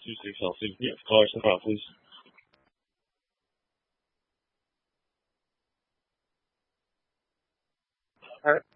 2-6 Yes, caller, step out, please. All right.